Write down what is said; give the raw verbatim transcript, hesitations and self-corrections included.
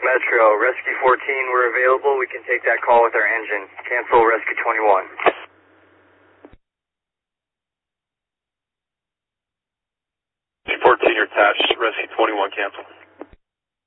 Metro, Rescue fourteen, we're available. We can take that call with our engine. Cancel Rescue twenty-one. fourteen, you're attached. Rescue twenty-one, cancel.